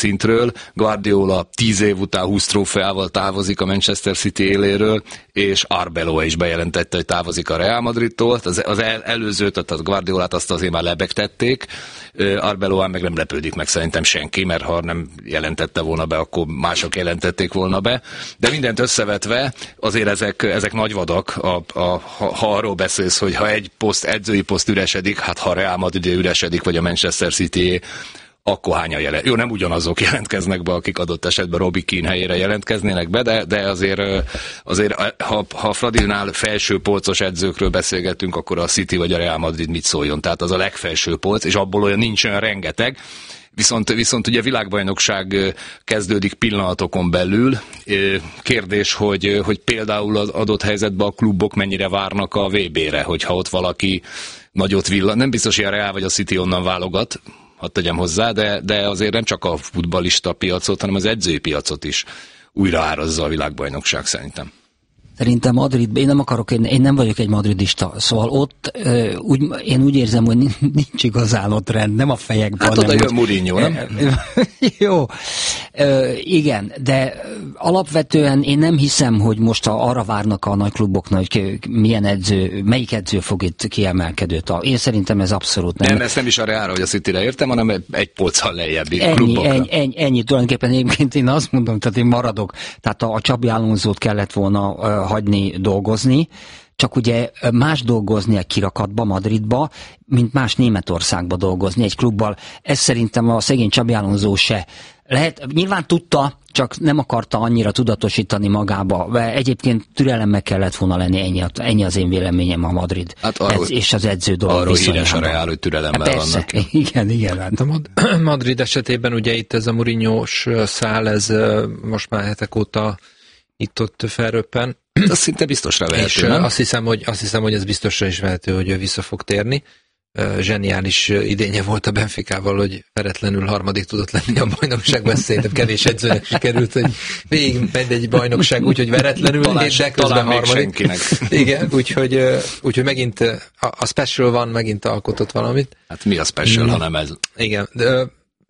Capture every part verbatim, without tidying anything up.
szintről. Guardiola tíz év után húsz trófeával távozik a Manchester City éléről, és Arbeloa is bejelentette, hogy távozik a Real Madridtól. Az, az el, előzőt, tehát a Guardiolát azt azért már lebegtették. Arbeloán meg nem lepődik meg szerintem senki, mert ha nem jelentette volna be, akkor mások jelentették volna be. De mindent összevetve, azért ezek, ezek nagy vadak, a, a, ha, ha arról beszélsz, hogy ha egy poszt, edzői poszt üresedik, hát ha a Real Madrid üresedik, vagy a Manchester City, akkor hányan jelent. Jó, nem ugyanazok jelentkeznek be, akik adott esetben Robbie Keane helyére jelentkeznének be, de, de azért, azért ha, ha Fradinál felső polcos edzőkről beszélgetünk, akkor a City vagy a Real Madrid mit szóljon. Tehát az a legfelső polc, és abból olyan nincs olyan rengeteg. Viszont, viszont ugye világbajnokság kezdődik pillanatokon belül. Kérdés, hogy, hogy például az adott helyzetben a klubok mennyire várnak a vé bére, hogyha ott valaki nagyot villan. Nem biztos, hogy a Real vagy a City onnan válogat, hadd tegyem hozzá, de, de azért nem csak a futballista piacot, hanem az edzői piacot is újraárazza a világbajnokság szerintem. Szerintem Madrid, én nem akarok, én, én nem vagyok egy madridista, szóval ott ö, úgy, én úgy érzem, hogy nincs igazán ott rend, nem a fejekben. Hát oda jön Mourinho, nem? Jó, ö, igen, de alapvetően én nem hiszem, hogy most a, arra várnak a nagy kluboknak, hogy milyen edző, melyik edző fog itt kiemelkedőt. Én szerintem ez abszolút nem. Nem, ezt nem is a Reálra, hogy a Cityre értem, hanem egy polccal lejjebbi ennyi, klubokra. Ennyi, ennyi, ennyi, tulajdonképpen egyébként én azt mondom, tehát én maradok, tehát a, a Xabi Alonsót kellett volna hagyni dolgozni, csak ugye más dolgozni egy kirakatba, Madridba, mint más Németországba dolgozni egy klubbal. Ez szerintem a szegény Xabi Alonso se. Lehet, nyilván tudta, csak nem akarta annyira tudatosítani magába. Egyébként türelemmel kellett volna lenni, ennyi, ennyi az én véleményem a Madrid. Hát arról, Ez, és az edző dolog. Arról híres a Real, hogy türelemmel hát persze, vannak. Igen, igen. Hát a Madrid esetében ugye itt ez a Mourinho-s szál, ez most már hetek óta itt-ott felröppen. Az szinte biztosra vehető, és nem? Azt hiszem, hogy, azt hiszem, hogy ez biztosra is vehető, hogy ő vissza fog térni. Zseniális idénye volt a Benficával, hogy veretlenül harmadik tudott lenni a bajnokságban. Szerintem kevés edzőnek sikerült, hogy végig megy egy bajnokság úgy, hogy veretlenül, talán, de közben harmadik. Igen, úgyhogy, úgyhogy megint a, a special van, megint alkotott valamit. Hát mi a special, hmm. ha nem ez? Igen, de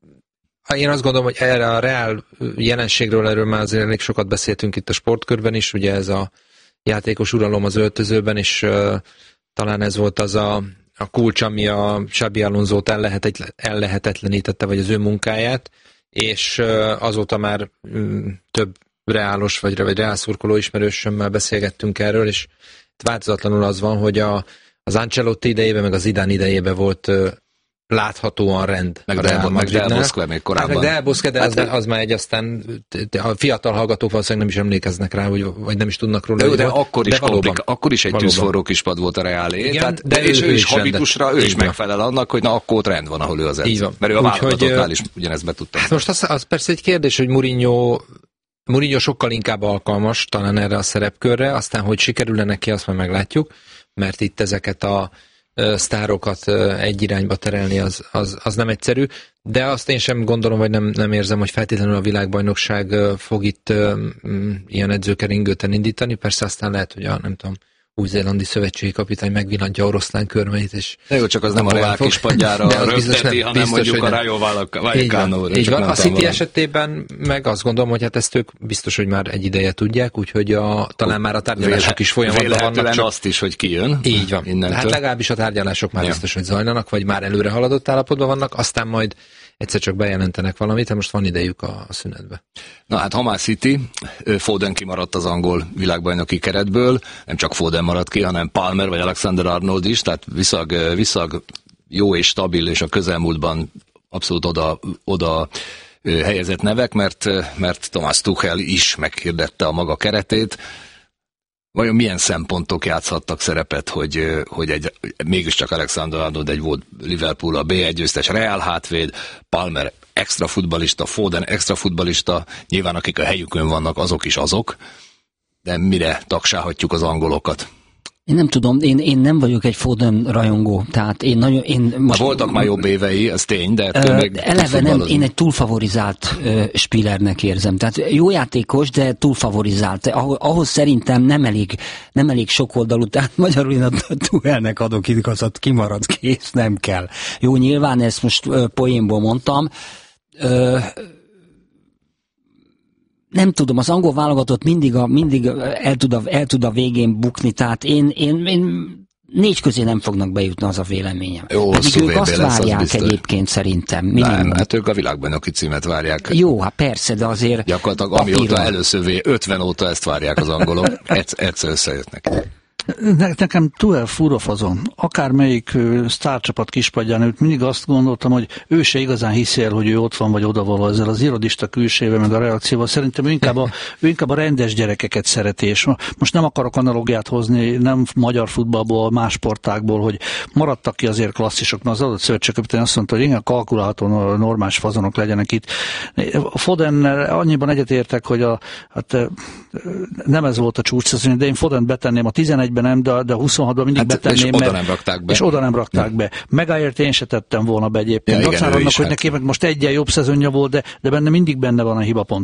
én azt gondolom, hogy erre a Real jelenségről, erről már azért elég sokat beszéltünk itt a sportkörben is, ugye ez a játékos uralom az öltözőben, és uh, talán ez volt az a, a kulcs, ami a Xabi Alonsót ellehetetlenítette, vagy az ő munkáját, és uh, azóta már um, több reálos, vagy, vagy reál szurkoló ismerősömmel beszélgettünk erről, és változatlanul az van, hogy a, az Ancelotti idejében, meg az Zidane idejében volt uh, láthatóan rend. Meg Del Bosque még korábban. Meg Del Bosque, de hát, az, az már egy aztán a fiatal hallgatók valószínűleg nem is emlékeznek rá, vagy, vagy nem is tudnak róla. De, de akkor, is de valóban, akkor is egy tűzforró kispad volt a Reálé. Igen, tehát, de, de és ő, ő is habitusra, ő is megfelel annak, hogy na akkor ott rend van, ahol ő az edző. Mert ő a válogatottnál is ugyanezt be tudta. Hát most az, az persze egy kérdés, hogy Mourinho Mourinho sokkal inkább alkalmas talán erre a szerepkörre, aztán hogy sikerül-e neki, azt már meglátjuk, mert itt ezeket a sztárokat egy irányba terelni, az, az, az nem egyszerű, de azt én sem gondolom, vagy nem, nem érzem, hogy feltétlenül a világbajnokság fog itt um, ilyen edzőkeringőten indítani, persze aztán lehet, hogy a nem tudom, új-zélandi szövetségi kapitány megvillantja oroszlán körmeit, és... De jó, csak az nem a Reál kispadjára röpteti, hanem biztos, mondjuk a Rayo Vallecano-ra. Így van, a City esetében meg azt gondolom, hogy hát ezt ők biztos, hogy már egy ideje tudják, úgyhogy a, talán már a tárgyalások is folyamatban vannak. Csak azt is, hogy kijön. Így van. Innentől. Hát legalábbis a tárgyalások már ja. biztos, hogy zajlanak, vagy már előre haladott állapotban vannak, aztán majd egyszer csak bejelentenek valamit, de most van idejük a, a szünetbe. Na hát, ha már City, Foden kimaradt az angol világbajnoki keretből, nem csak Foden maradt ki, hanem Palmer vagy Alexander-Arnold is, tehát viszag, viszag jó és stabil, és a közelmúltban abszolút oda, oda helyezett nevek, mert, mert Thomas Tuchel is meghirdette a maga keretét. Vajon milyen szempontok játszhattak szerepet, hogy, hogy egy, mégiscsak Alexander-Arnold egy volt Liverpool a bé egy győztes Real hátvéd, Palmer extra futballista, Foden extra futballista, nyilván akik a helyükön vannak, azok is azok, de mire tagsálhatjuk az angolokat? Én nem tudom, én, én nem vagyok egy Foden rajongó, tehát én nagyon... Én most, Na, voltak már jobb évei, ez tény, de... Ö, eleve nem, én egy túlfavorizált uh, Spielernek érzem, tehát jó játékos, de túlfavorizált. Ah, ahhoz szerintem nem elég, nem elég sokoldalú, tehát magyarul én a Tuchelnek adok igazat, kimarad, kész, nem kell. Jó, nyilván ezt most uh, poénból mondtam, uh, nem tudom, az angol válogatott mindig, a, mindig el, tud a, el tud a végén bukni, tehát én, én, én négy közé nem fognak bejutni, az a véleményem. Jó, hát ők azt lesz, várják az egyébként szerintem. Minimum. Nem, hát ők a világbajnoki címet várják. Jó, hát persze, de azért... Gyakorlatilag amióta először ötven óta ezt várják az angolok, egyszer összejöttnek. Nekem túl fura azon. Akármelyik sztárcsapat kispadján őt mindig azt gondoltam, hogy ő se igazán hiszi el, hogy ő ott van vagy odavaló ezzel az irodista külsével, meg a reakcióval. Szerintem ő inkább a, ő inkább a rendes gyerekeket szereti, és most nem akarok analógiát hozni, nem magyar futballból, más sportákból, hogy maradtak ki azért klasszisok, mert az adott szövetségkapitány azt mondta, hogy igen, kalkulálható normális fazonok legyenek itt. A Fodennel annyiban egyetértek, hogy a, hát nem ez volt a csúcs, de én Fodent betenném a tizenegyben nem, de, de huszonhatban mindig hát, betenném, és oda nem rakták be. És oda nem rakták ja. be. Maguire-t én se tettem volna be egyébként. Ja, igen, annak, hogy hát. neki meg most egyen jobb szezonja volt, de, de benne mindig benne van a hibapont.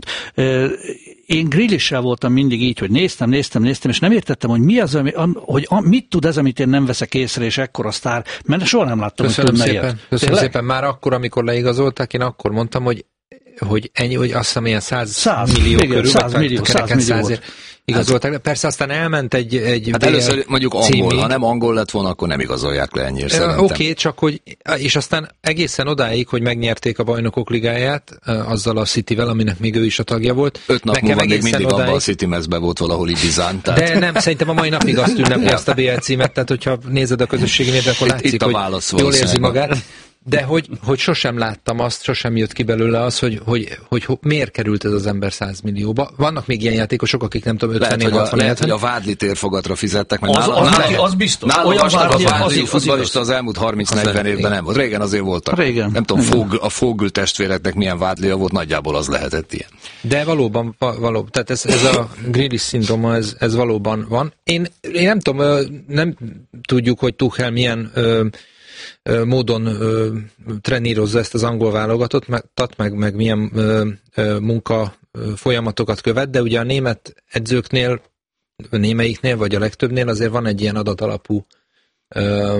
Én Grealish-sel voltam mindig így, hogy néztem, néztem, néztem, és nem értettem, hogy mi az, ami, hogy mit tud ez, amit én nem veszek észre, és ekkora sztár, mert soha nem láttam, köszönöm hogy szépen, ilyet. Köszönöm Tényleg? szépen. Már akkor, amikor leigazolták, én akkor mondtam, hogy hogy ennyi, hogy azt hiszem ilyen száz millió körül, száz millió, száz millió igazolták, de persze aztán elment egy, egy hát először mondjuk angol, címig. Ha nem angol lett volna, akkor nem igazolják le ennyire szerintem. Oké, okay, csak hogy, és aztán egészen odáig, hogy megnyerték a Bajnokok Ligáját, azzal a Cityvel, aminek még ő is a tagja volt. Öt nap múlva még mindig odáig... abban a City mezben volt valahol Ibizán. Tehát... De nem, szerintem a mai napig azt ünnepli azt a bé el címet, tehát hogyha nézed a közösségi médiát, akkor látszik, itt, itt hogy jól érzi magát. De hogy, hogy sosem láttam azt, sosem jött ki belőle az, hogy, hogy, hogy, hogy miért került ez az ember száz millióba. Vannak még ilyen játékosok, akik nem tudom, ötven év, hatvan lehet, hogy a Vádli térfogatra fizettek. Meg az, nála, az, nála, az biztos. Nála olyan Vádli, a Vádli futballista az elmúlt harminc-negyven évben nem volt. Régen azért voltak. Régen. Nem tudom, Fogl, a Fogl testvéreknek milyen Vádlia volt, nagyjából az lehetett ilyen. De valóban, valóban tehát ez, ez a Grealish szindróma, ez, ez valóban van. Én, én nem tudom, nem tudjuk, hogy Tuchel milyen módon ö, trenírozza ezt az angol válogatottat, meg, meg milyen ö, ö, munka ö, folyamatokat követ, de ugye a német edzőknél, a némelyiknél, vagy a legtöbbnél azért van egy ilyen adatalapú ö,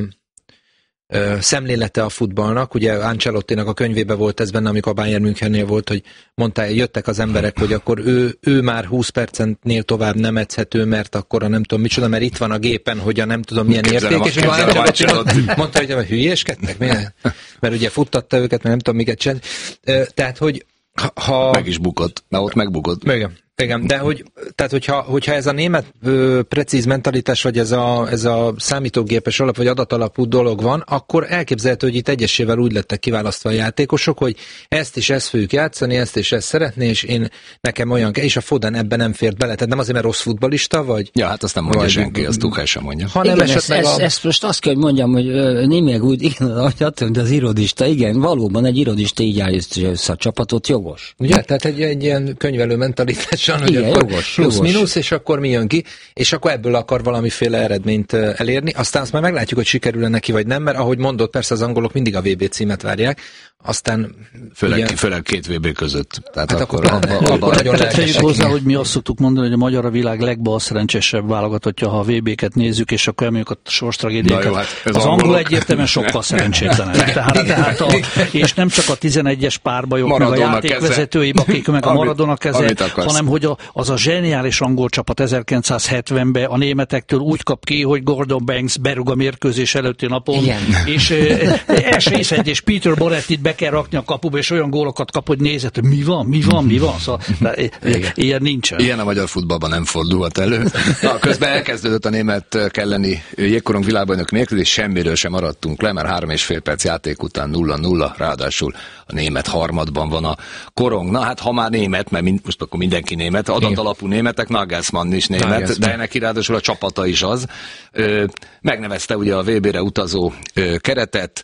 ö, szemlélete a futballnak. Ugye Ancelottinak a könyvében volt ez benne, amikor a Bayern Münchennél volt, hogy mondta, jöttek az emberek, hogy akkor ő, ő már húsz percnél tovább nem edzhető, mert akkor a nem tudom micsoda, mert itt van a gépen, hogy a nem tudom milyen érték, és Ancelotti mondta, hogy hülyéskedtek, milyen? Mert ugye futtatta őket, mert nem tudom miket csinálni. Tehát, hogy ha... Meg is bukott, mert ott megbukott. Igen. Igen, de hogy, tehát hogyha, hogyha ez a német ö, precíz mentalitás, vagy ez a, ez a számítógépes alap, vagy adatalapú dolog van, akkor elképzelhető, hogy itt egyesével úgy lettek kiválasztva a játékosok, hogy ezt és ezt fogjuk játszani, ezt és ezt szeretné, és én nekem olyan, és a Foden ebben nem fért bele, tehát nem azért, mert rossz futballista, vagy... Ja, hát azt nem mondja vagy, senki, azt Tuchel sem mondja. Hanem igen, ezt, ezt, a... ezt most azt kell, hogy mondjam, hogy némileg úgy, igen, ahogy adtam, de az irodista, igen, valóban egy irodista így állítja össze a csapatot, jogos. Ugye, tehát egy, egy ilyen könyvelő mentalitás, hogy igen, akkor jogos, plusz-minusz, és akkor mi jön ki, és akkor ebből akar valamiféle eredményt elérni. Aztán azt már meglátjuk, hogy sikerül-e neki, vagy nem, mert ahogy mondott, persze az angolok mindig a vé bé címet várják, aztán... Főleg, ugye, főleg két vé bé között. Tehát hát akkor, akkor abban abba nagyon lelkesek. Hozzá, hogy mi azt szoktuk mondani, hogy a magyar a világ legbalszerencsésebb válogatottja, ha a vé béket nézzük, és akkor emlőjük a sorstragédiákat. Hát az angol angolok... egyértelműen sokkal szerencsétlenebb. Tehát, tehát a, és nem csak a tizenegyes párbajok, Maradona meg a játékvezetői, akik meg a Maradona keze, hanem hogy a, az a zseniális angol csapat ezerkilencszázhetvenben a németektől úgy kap ki, hogy Gordon Banks berúg a mérkőzés előtti napon, igen. és első észre, és Peter Borettit be kell rakni a kapuba, és olyan gólokat kap, hogy nézett, hogy mi van, mi van, mi van. Szóval, ilyen nincsen. Ilyen a magyar futballban nem fordulhat elő. Na, közben elkezdődött a német kelleni jégkorong világbajnok mérkőzés, semmiről sem maradtunk le, mert három és fél perc játék után nulla nulla, ráadásul a német harmadban van a korong. Na hát, ha már német, mert mind, most akkor mindenki német, adatalapú németek, Nagelsmann is német, Nagelsmann. De neki ráadásul a csapata is az. Ö, megnevezte ugye a vé bére utazó ö, keretet.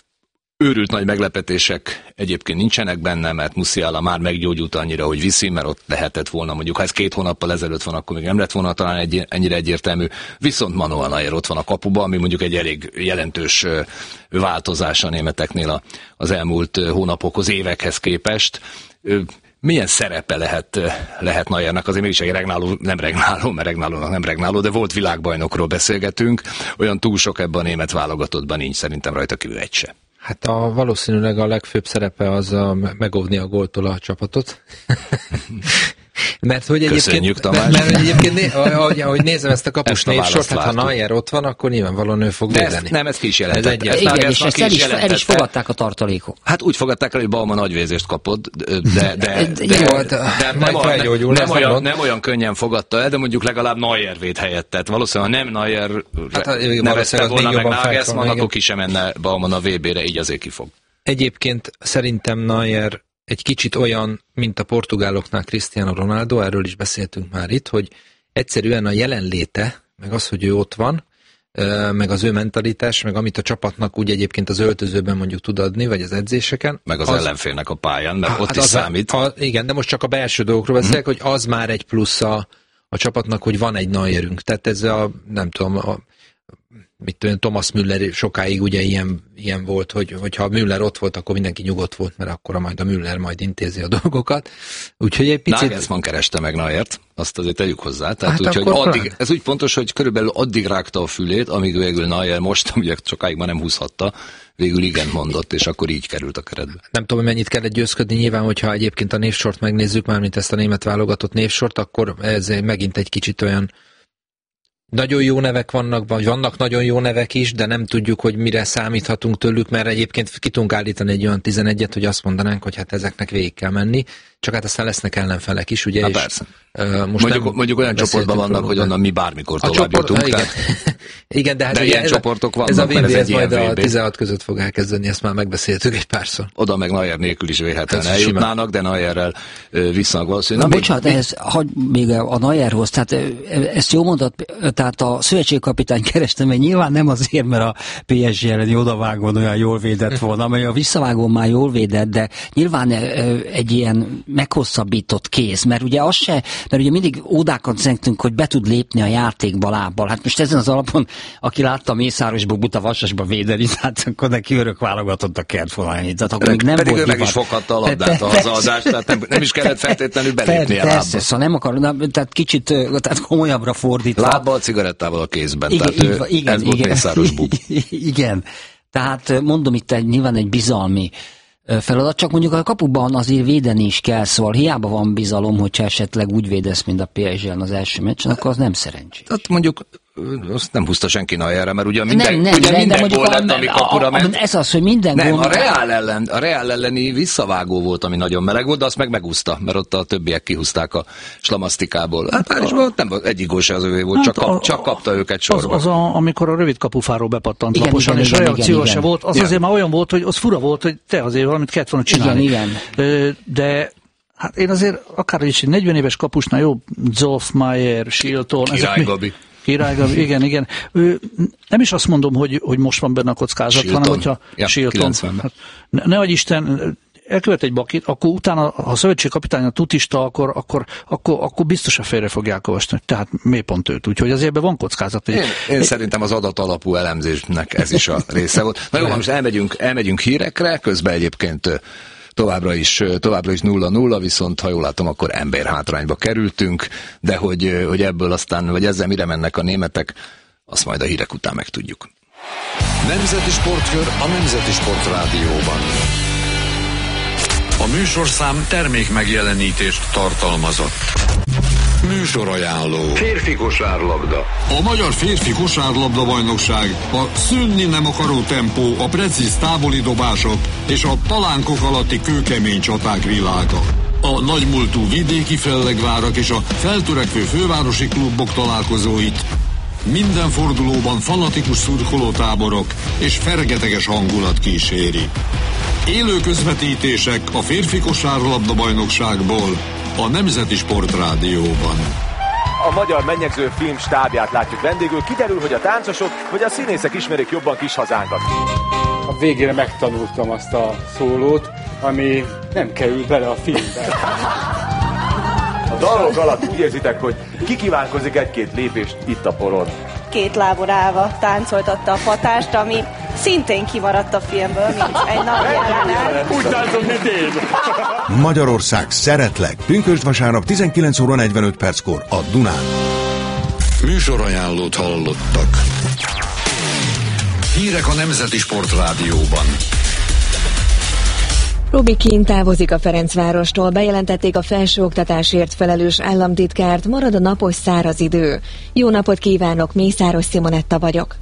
Őrült nagy meglepetések egyébként nincsenek benne, mert Musiala már meggyógyult annyira, hogy viszi, mert ott lehetett volna, mondjuk ha ez két hónappal ezelőtt van, akkor még nem lett volna talán egy, ennyire egyértelmű. Viszont Manuel Neuer ott van a kapuban, ami mondjuk egy elég jelentős változás a németeknél az elmúlt hónapokhoz, évekhez képest. Milyen szerepe lehet, lehet Neuernek? Azért mégis egy regnáló, nem regnáló, mert regnálónak nem regnáló, de volt világbajnokról beszélgetünk. Olyan túl sok ebben a német válogatottban nincs, szerintem rajta kívül egy se. Hát a, valószínűleg a legfőbb szerepe az a megóvni a góltól a csapatot. Mert hogy Köszönjük, egyébként, Tamás. mert, mert egyébként né, ahogy, ahogy nézem ezt a kapus névsort, hát ha Neuer ott van, akkor nyilvánvalóan ő fog védeni. Nem, ez ki is jelentett. Ez Igen, és ezt el is, el is fogadták a tartalékok. Hát úgy fogadták el, hogy Baumann agyvézést kapott, de, de, de, de, Jó, de nem, majd nem, felgyógyul, nem, ez olyan, nem nem olyan könnyen fogadta el, de mondjuk legalább Neuer véd helyett. Tehát valószínűleg nem Neuer hát, nevezte volna meg Nagelsmann, akkor ki sem menne Baumann a vé bére, így azért kifog. Egyébként szerintem Neuer egy kicsit olyan, mint a portugáloknál Cristiano Ronaldo, erről is beszéltünk már itt, hogy egyszerűen a jelenléte, meg az, hogy ő ott van, meg az ő mentalitás, meg amit a csapatnak úgy egyébként az öltözőben mondjuk tud adni, vagy az edzéseken. Meg az, az ellenfélnek a pályán, mert hát ott az is számít. A, igen, de most csak a belső dolgokról beszélek, mm. hogy az már egy plusz a, a csapatnak, hogy van egy Neuerünk. Tehát ez a, nem tudom, a, mit tudom, Thomas Müller sokáig ugye ilyen, ilyen volt, hogy, hogyha Müller ott volt, akkor mindenki nyugodt volt, mert akkor majd a Müller majd intézi a dolgokat. Úgyhogy egy picit... Nagelsmann kereste meg Neuert, azt azért tegyük hozzá. Tehát hát úgy, hogy addig, ez úgy pontos, hogy körülbelül addig rágta a fülét, amíg végül Neuer most, ugye sokáig már nem húzhatta, végül igen mondott, és akkor így került a keretbe. Nem tudom, mennyit kellett győzködni, nyilván, hogyha egyébként a névsort megnézzük, mármint ezt a német válogatott névsort, akkor ez megint egy kicsit olyan nagyon jó nevek vannak, vagy vannak nagyon jó nevek is, de nem tudjuk, hogy mire számíthatunk tőlük, mert egyébként ki tudunk állítani egy olyan tizenegyet, hogy azt mondanánk, hogy hát ezeknek végig kell menni, csak hát aztán lesznek ellenfelek is, ugye? Na és, persze. Uh, most mondjuk, mondjuk olyan csoportban vannak, hogy onnan mi bármikor tovább csoport, jutunk. Igen. Tehát... igen, de hát de ugye ilyen ez csoportok vannak, ez a vé bé, ez majd vé bé. A tizenhat között fog elkezdeni, ezt már megbeszéltük egy párszor. Oda meg Neuer nélkül is vélhetően eljutnának, de Neuerrel viszonylag valószínűleg. Bocsánat, még... ez, hagy még a Neuerhoz, tehát ezt jó mondat, tehát a szövetségkapitány kerestem, mert nyilván nem azért, mert a pé es gé elleni odavágón olyan jól védett volna, mert a visszavágón már jól védett, de nyilván egy ilyen meghosszabbított kéz, mert ugye az se, mert ugye mindig ódákat szentünk, hogy be tud lépni a játékba lábbal. Hát most ezen az alapon, aki látta Mészárosba, Buta Vasasba védeni, tehát akkor neki örök válogatott a kertfonalni. Tehát akkor még nem pedig volt ő meg is foghatta a labdát a hazaadást, tehát nem, nem is kellett feltétlenül belépni a lábba. Persze, szóval nem akar, tehát kicsit tehát komolyabbra fordítva. Lábbal, cigarettával a kézben, igen, tehát igen, igen, ez volt igen, Mészáros bub. Igen, tehát mondom itt egy, nyilván egy bizalmi feladat, csak mondjuk a kapuban azért védeni is kell, szóval hiába van bizalom, hogyha esetleg úgy védesz, mint a pé es gé-en az első meccsen, akkor az nem szerencsés. Tehát mondjuk azt nem húzta senki Neuerre, mert ugye minden, nem, nem, ugye nem, minden de gól lett, ami kapura a, a, ment. Ez az, hogy minden nem, gól... a Real, ellen, a Real elleni visszavágó volt, ami nagyon meleg volt, de azt meg megúszta, mert ott a többiek kihúzták a slamasztikából. Hát Párizsban nem egyik gól se az övé volt, hát csak, kap, a, csak kapta őket sorba. Az, az a, amikor a rövid kapufáról bepattant igen, laposan, igen, és igen, reakció igen, se igen. volt, az igen. azért már olyan volt, hogy az fura volt, hogy te azért valamit kellett volna csinálni. Igen, igen. De hát én azért akár is egy negyven éves kapusnál jobb, Zoff, Mayer, Shilton. Király Gabi. Király Gabi, igen, igen. Ő, nem is azt mondom, hogy, hogy most van benne a kockázat, Shilton. hanem hogyha ja, Shilton. Hát, ne, ne adj Isten, elkövet egy bakit, akkor utána, ha a szövetségkapitány a tutista, akkor, akkor, akkor, akkor biztosan félre fogják olvasni. Tehát miért pont őt? Úgyhogy azért ebben van kockázat. Én, én egy... szerintem az adatalapú elemzésnek ez is a része volt. Na jó, most elmegyünk, elmegyünk hírekre, közben egyébként Továbbra is, továbbra is nulla nulla, viszont ha jól látom, akkor emberhátrányba kerültünk, de hogy, hogy ebből aztán, vagy ezzel mire mennek a németek, azt majd a hírek után megtudjuk. Nemzeti Sportkör a Nemzeti Sport Rádióban. A műsorszám termék megjelenítést tartalmazott. Műsorajánló. Férfi kosárlabda. A Magyar Férfi Kosárlabda Bajnokság a szűnni nem akaró tempó, a precíz távoli dobások és a palánkok alatti kőkemény csaták világa. A nagymúltú vidéki fellegvárak és a feltörekvő fővárosi klubok találkozóit minden fordulóban fanatikus szurkolótáborok és fergeteges hangulat kíséri. Élő közvetítések a Férfi Kosárlabda Bajnokságból a Nemzeti Sport Rádióban. A magyar mennyegző film stábját látjuk vendégül. Kiderül, hogy a táncosok vagy a színészek ismerik jobban kis hazánkat. A végére megtanultam azt a szólót, ami nem kerül bele a filmbe. A dalok alatt úgy érzitek, hogy kikívánkozik egy-két lépést itt a poron. Két lábon állva táncoltatta a patást, ami szintén kimaradt a filmből, mint egy nap jelenet. Úgy táncol, mint én! Magyarország, szeretlek! Pünkösd vasárnap tizenkilenc óra negyvenöt perckor a Dunán. Műsorajánlót hallottak. Hírek a Nemzeti Sport Rádióban. Robi Keane távozik a Ferencvárostól, bejelentették a felsőoktatásért felelős államtitkárt, marad a napos száraz idő. Jó napot kívánok, Mészáros Simonetta vagyok.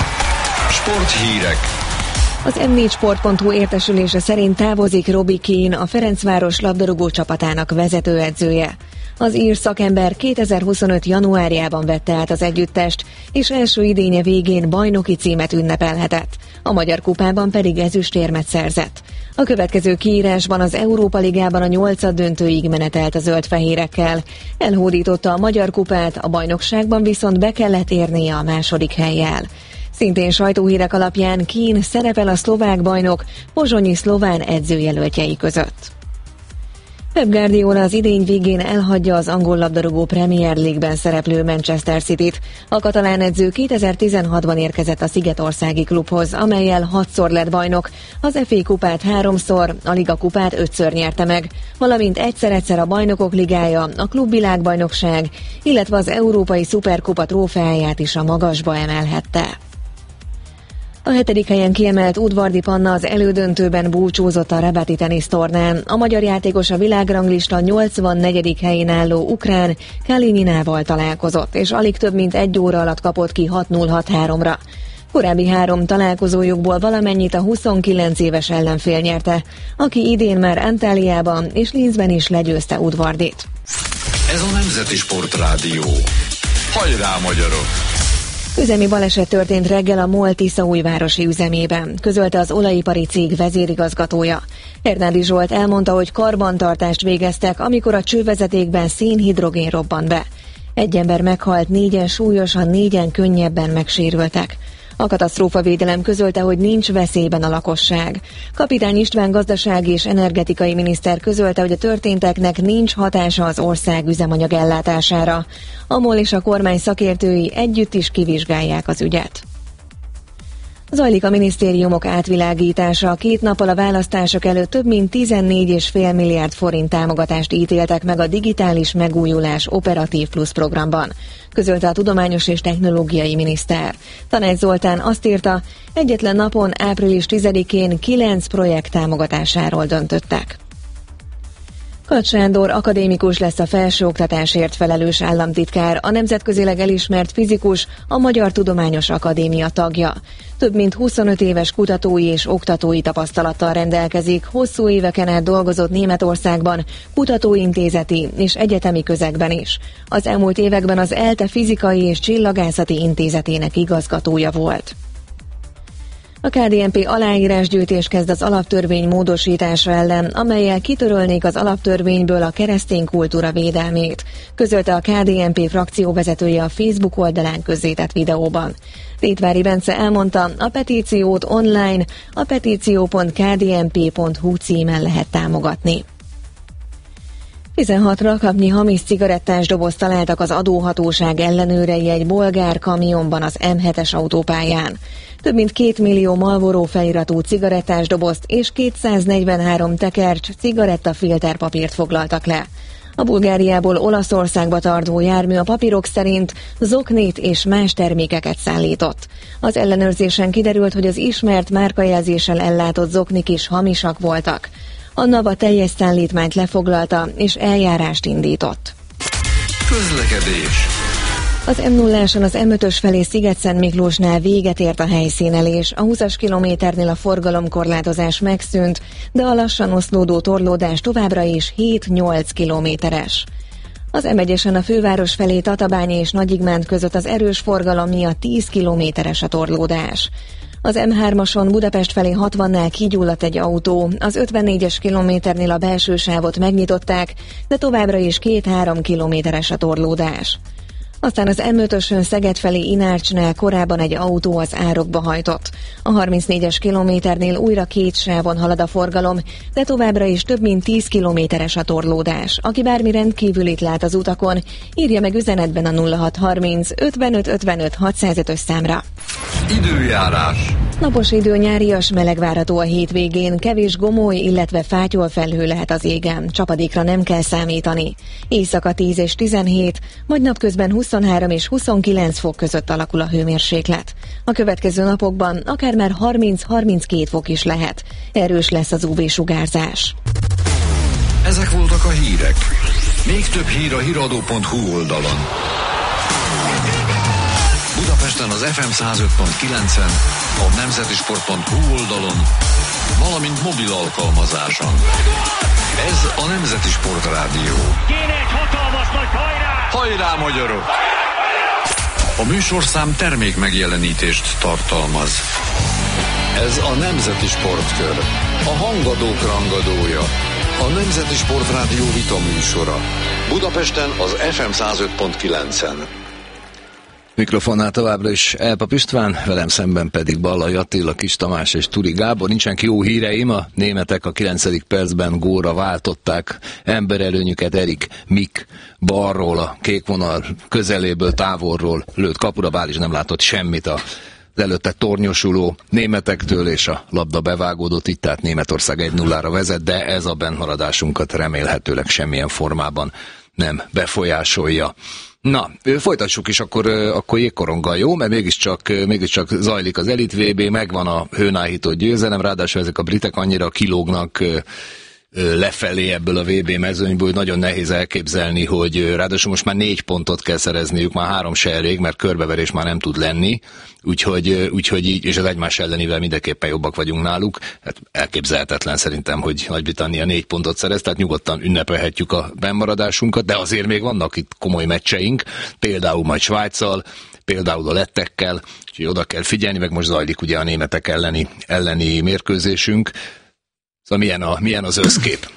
Sporthírek. Az em négy sport pont hu értesülése szerint távozik Robi Keane, a Ferencváros labdarúgó csapatának vezetőedzője. Az ír szakember kétezer-huszonöt januárjában vette át az együttest, és első idénye végén bajnoki címet ünnepelhetett. A Magyar Kupában pedig ezüstérmet szerzett. A következő kiírásban az Európa Ligában a nyolcad döntőig menetelt a zöld-fehérekkel. Elhódította a Magyar Kupát, a bajnokságban viszont be kellett érnie a második hellyel. Szintén sajtóhírek alapján Keane szerepel a szlovák bajnok pozsonyi szlován edzőjelöltjei között. Pep Guardiola az idény végén elhagyja az angol labdarúgó Premier League-ben szereplő Manchester Cityt. A katalán edző kétezer-tizenhatban érkezett a szigetországi klubhoz, amellyel hatszor lett bajnok, az ef á kupát háromszor, a Liga kupát ötször nyerte meg, valamint egyszer-egyszer a Bajnokok Ligája, a klubvilágbajnokság, illetve az Európai Szuperkupa trófeáját is a magasba emelhette. A hetedik helyen kiemelt Udvardi Panna az elődöntőben búcsúzott a Rabati tenisztornán. A magyar játékos a világranglista nyolcvannegyedik helyén álló ukrán Kalininával találkozott, és alig több mint egy óra alatt kapott ki hat null hat háromra. Korábbi három találkozójukból valamennyit a huszonkilenc éves ellenfél nyerte, aki idén már Antáliában és Linzben is legyőzte Udvardit. Ez a Nemzeti Sportrádió. Hajrá, magyarok! Üzemi baleset történt reggel a MOL Tiszaújvárosi üzemében, közölte az olajipari cég vezérigazgatója. Hernádi Zsolt elmondta, hogy karbantartást végeztek, amikor a csővezetékben szénhidrogén robbant be. Egy ember meghalt, négyen súlyosan, négyen könnyebben megsérültek. A katasztrófavédelem közölte, hogy nincs veszélyben a lakosság. Kapitány István gazdasági és energetikai miniszter közölte, hogy a történteknek nincs hatása az ország üzemanyag ellátására. A MOL és a kormány szakértői együtt is kivizsgálják az ügyet. Zajlik a minisztériumok átvilágítása. Két nappal a választások előtt több mint tizennégy egész öt milliárd forint támogatást ítéltek meg a Digitális Megújulás Operatív Plusz programban, közölte a tudományos és technológiai miniszter. Tanács Zoltán azt írta, egyetlen napon április tizedikén kilenc projekt támogatásáról döntöttek. Kacs Sándor akadémikus lesz a felsőoktatásért felelős államtitkár, a nemzetközileg elismert fizikus, a Magyar Tudományos Akadémia tagja. Több mint huszonöt éves kutatói és oktatói tapasztalattal rendelkezik, hosszú éveken át dolgozott Németországban, kutatóintézeti és egyetemi közegben is. Az elmúlt években az ELTE Fizikai és Csillagászati Intézetének igazgatója volt. A ká dé en pé aláírásgyűjtés kezd az alaptörvény módosítása ellen, amellyel kitörölnék az alaptörvényből a keresztény kultúra védelmét, közölte a ká dé en pé frakcióvezetője a Facebook oldalán közzétett videóban. Tétvári Bence elmondta, a petíciót online a petíció pont k d n p pont h u címen lehet támogatni. tizenhat rakapnyi hamis cigarettás dobozt találtak az adóhatóság ellenőrei egy bolgár kamionban az em hetes autópályán. Több mint két millió Marlboro feliratú cigarettás dobozt és kétszáznegyvenhárom tekercs cigarettafilterpapírt foglaltak le. A Bulgáriából Olaszországba tartó jármű a papírok szerint zoknit és más termékeket szállított. Az ellenőrzésen kiderült, hogy az ismert márkajelzéssel ellátott zoknik is hamisak voltak. A NAVA teljes szállítmányt lefoglalta és eljárást indított. Közlekedés. Az em nulláson az em ötös felé Szigetszent Miklósnál véget ért a helyszínelés. A húszas kilométernél a forgalomkorlátozás megszűnt, de a lassan oszlódó torlódás továbbra is hét-nyolc kilométeres. Az em egyesen a főváros felé Tatabánya és Nagyigmánd között az erős forgalom miatt tíz kilométeres a torlódás. Az em hármason Budapest felé hatvannál kigyulladt egy autó, az ötvennégyes kilométernél a belső sávot megnyitották, de továbbra is két-három kilométeres a torlódás. Aztán az em ötösön Szeged felé Inárcsnál korábban egy autó az árokba hajtott. A harmincnégyes kilométernél újra két sávon halad a forgalom, de továbbra is több mint tíz kilométeres a torlódás. Aki bármi rendkívülit lát az utakon, írja meg üzenetben a nulla hat harminc ötvenöt ötvenöt hatszázötös számra. Időjárás. Napos idő, nyárias, meleg várható a hétvégén, kevés gomoly, illetve fátyol felhő lehet az égen, csapadékra nem kell számítani. Éjszaka tíz és tizenhét, majd napközben huszonhárom és huszonkilenc fok között alakul a hőmérséklet. A következő napokban akár már harminc-harminckét fok is lehet. Erős lesz az ú vé-sugárzás. Ezek voltak a hírek. Még több hír a híradó pont hú oldalon. Budapesten az ef em száz öt pont kilencen, a nemzetisport pont hú oldalon, valamint mobil alkalmazáson. Ez a Nemzeti Sport Rádió. Kéne egy hatalmas nagy hajrá! Hajrá, magyarok! A műsorszám termék megjelenítést tartalmaz. Ez a Nemzeti Sportkör, a hangadók rangadója, a Nemzeti Sport Rádió vita műsora. Budapesten az ef em száz öt pont kilencen. Mikrofonnál továbbra is Elpap István, velem szemben pedig Ballai Attila, Kis Tamás és Turi Gábor. Nincsenek jó híreim, a németek a kilencedik percben gólra váltották emberelőnyüket. Erik Mik balról, a kék vonal közeléből, távolról lőtt kapura, Bálizs nem látott semmit a előtte tornyosuló németektől, és a labda bevágódott, így tehát Németország egy nullára vezet, de ez a bentmaradásunkat remélhetőleg semmilyen formában nem befolyásolja. Na, folytassuk is akkor, akkor jégkoronggal, jó? Mert mégiscsak, mégiscsak zajlik az Elit vé bé, megvan a hőnállított győzelem, ráadásul ezek a britek annyira kilógnak lefelé ebből a vé bé mezőnyből, hogy nagyon nehéz elképzelni, hogy ráadásul most már négy pontot kell szerezniük, már három se elég, mert körbeverés már nem tud lenni, úgyhogy, úgyhogy így, és az egymás ellenivel mindenképpen jobbak vagyunk náluk. Hát elképzelhetetlen szerintem, hogy Nagy-Britannia négy pontot szerez, tehát nyugodtan ünnepelhetjük a bennmaradásunkat, de azért még vannak itt komoly meccseink, például majd Svájccal, például a lettekkel, úgyhogy oda kell figyelni, meg most zajlik ugye a németek elleni, elleni mérkőzésünk. Szóval milyen, a, milyen az összkép?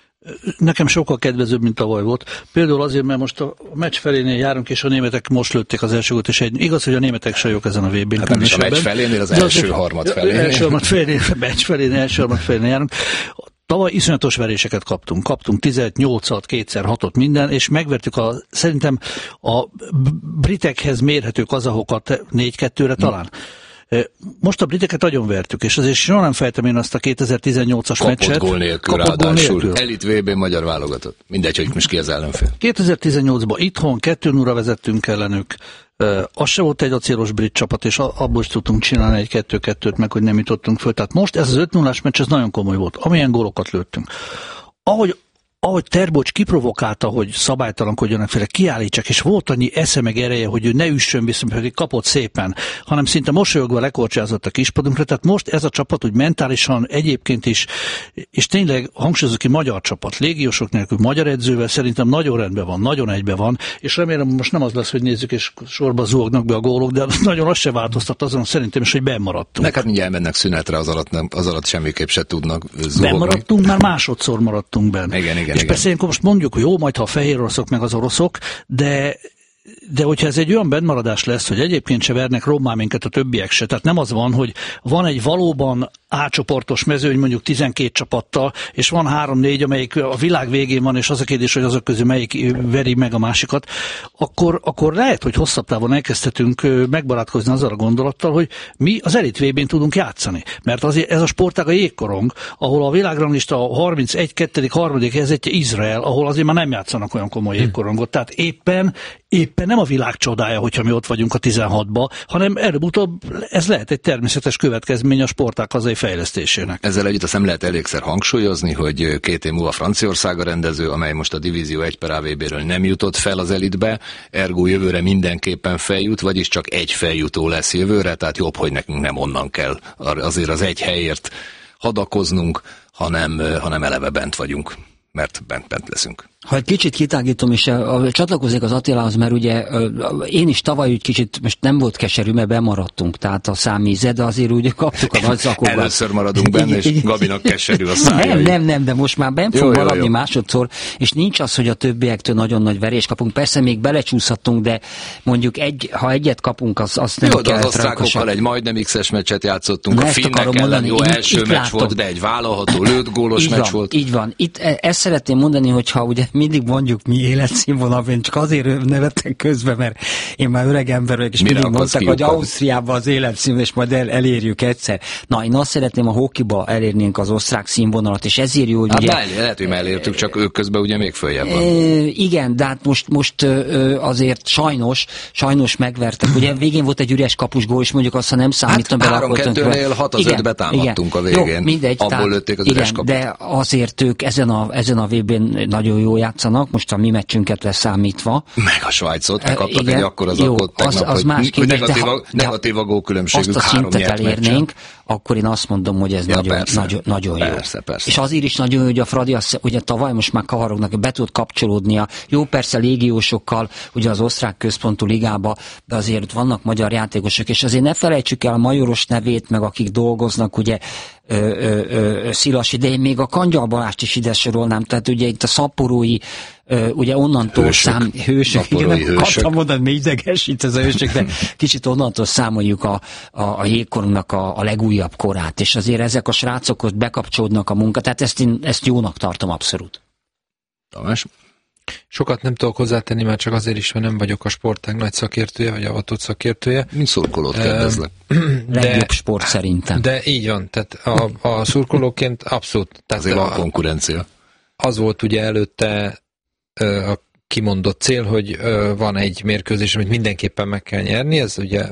Nekem sokkal kedvezőbb, mint tavaly volt. Például azért, mert most a meccs felénél járunk, és a németek most lőtték az első gólt, és egy, igaz, hogy a németek se jók ezen a vé bén. Hát nem is a meccs felénél, az első harmad felénél. Első harmad felénél, meccs felénél, első harmad felénél járunk. Tavaly iszonyatos veréseket kaptunk. Kaptunk tízet, nyolcat, kétszer, hatot, minden, és megvertük a, szerintem a britekhez mérhető kazahokat négy kettőre talán. Hmm. Most a briteket nagyon vertük, és azért soha nem fejtem én azt a kétezer-tizennyolcas kapott meccset. Gól nélkül, kapott gól nélkül. Elit vé bé magyar válogatott. Mindegy, hogy most ki az ellenfél. kétezer-tizennyolcban itthon kettő nullra vezettünk ellenük. Az se volt egy acélos brit csapat, és abból is tudtunk csinálni egy kettő-kettőt, meg hogy nem jutottunk föl. Tehát most ez az öt nullás meccs, ez nagyon komoly volt. Amilyen gólokat lőttünk. Ahogy ahogy Terbocs kiprovokálta, hogy szabálytalankodjanak fel, kiállítsak, és volt annyi esze meg ereje, hogy ő ne üssön vissza, pedig kapott szépen, hanem szinte mosolyogva lekorcsázott a kispadunkra, tehát most ez a csapat úgy mentálisan egyébként is, és tényleg hangsúlyozok ki, magyar csapat, légiósok nélkül, magyar edzővel szerintem nagyon rendben van, nagyon egyben van, és remélem most nem az lesz, hogy nézzük, és sorba zúgnak be a gólok, de nagyon azt se változtat azon szerintem is, hogy bemaradtunk. Meg hát mindjárt mennek szünetre, az alatt, nem, az alatt semmiképp se tudnak zúgni. Bemaradtunk, már másodszor maradtunk benne. Igen, igen. És igen. Persze ilyenkor most mondjuk, hogy jó, majd ha a fehér oroszok meg az oroszok, de de hogyha ez egy olyan bennmaradás lesz, hogy egyébként se vernek rommá minket a többiek se, tehát nem az van, hogy van egy valóban A-csoportos mezőny mondjuk tizenkét csapattal, és van három-négy, amelyik a világ végén van, és az a kérdés, hogy azok közül melyik veri meg a másikat, akkor, akkor lehet, hogy hosszabb távon elkezdhetünk megbarátkozni azzal a gondolattal, hogy mi az Elit vé bén tudunk játszani. Mert azért ez a sportág a jégkorong, ahol a világranglista a harmincegy, kettedik, harmadik helyzetje Izrael, ahol azért már nem játszanak olyan komoly jégkorongot. Tehát éppen, éppen nem a világ csodája, hogyha mi ott vagyunk a tizenhatba, hanem előbb-utóbb ez lehet egy természetes következmény a sportág hazai fejlesztésének. Ezzel együtt azt nem lehet elégszer hangsúlyozni, hogy két év múlva Franciaország a rendező, amely most a Divízió egy per á vé béről nem jutott fel az elitbe, ergo jövőre mindenképpen feljut, vagyis csak egy feljutó lesz jövőre, tehát jobb, hogy nekünk nem onnan kell azért az egy helyért hadakoznunk, hanem, hanem eleve bent vagyunk, mert bent, bent leszünk. Ha egy kicsit kitágítom, és csatlakozik az Attilához, mert ugye én is tavaly úgy kicsit, most nem volt keserű, mert bemaradtunk, tehát a számíze, de azért úgy kaptuk a nagy zakóban. Először maradunk benne, és Gabinak keserű a szája. Nem, nem, nem, de most már bent fog maradni másodszor, és nincs az, hogy a többiektől nagyon nagy verés kapunk. Persze még belecsúszhatunk, de mondjuk egy, ha egyet kapunk, az, az nem jó, kell. Az osztrákokkal egy majdnem iksz-es meccset játszottunk, na, a finnek ellen jó első meccs volt, de egy vállalható lőtt gólos meccs volt. Így van. Itt ezt szeretném mondani, hogy ha ugye mindig mondjuk mi életszínvonal, én csak azért nevettek közben, mert én már öreg ember vagyok, és mire mindig mondtak, kiukad? hogy Ausztriában az életszínvonal, és majd el, elérjük egyszer. Na, én azt szeretném, a hokiba elérnénk az osztrák színvonalat, és ezért jó, hogy hát ugye... Már, lehet, hogy már elértük, csak ők közben ugye még följebb van. E, igen, de hát most, most azért sajnos, sajnos megvertek. Ugye végén volt egy üres kapusgól, és mondjuk azt, ha nem számítom hát bele, három kettőnél hat az ötbe támadtunk a végén. Jó, mindegy, abból tehát, lőtték az igen, üres kaput. De azért ők ezen a, ezen a vé bén nagyon jól játszanak, most a mi meccsünket leszámítva. Meg a Svájcot, megkaptak igen, egy akkora jó, zakot tegnap, az, az hogy, más hogy kérdés, negatív, de ha, negatív a gólkülönbségük azt a három szintet nyert elérnénk, meccsen. akkor én azt mondom, hogy ez ja, nagyon, persze, nagyon, nagyon jó. Persze, persze. És azért is nagyon jó, hogy a Fradi azt, ugye tavaly most már kavarognak, be tud kapcsolódnia. Jó, persze légiósokkal, ugye az osztrák központú ligába, de azért vannak magyar játékosok, és azért ne felejtsük el a Majoros nevét, meg akik dolgoznak, ugye ö, ö, ö, Szilasi, de én még a Kangyal Balást is ide sorolnám, tehát ugye itt a szaporói, ö, ugye onnantól hősök, szám, hősök, igen, nem hősök. akartam mondani, még idegesít ez a hősök, de kicsit onnantól számoljuk a, a, a jégkorunknak a, a legújabb korát, és azért ezek a srácok ott bekapcsolódnak a munka, tehát ezt, én, ezt jónak tartom abszolút. Tamás? Sokat nem tudok hozzátenni, már csak azért is, mert nem vagyok a sportág nagy szakértője, vagy avatott szakértője. Mint szurkolót kérdezlek. Legjobb sport szerintem. De így van, tehát a, a szurkolóként abszolút. Tehát azért a, van konkurencia. Az volt ugye előtte a kimondott cél, hogy van egy mérkőzés, amit mindenképpen meg kell nyerni, ez ugye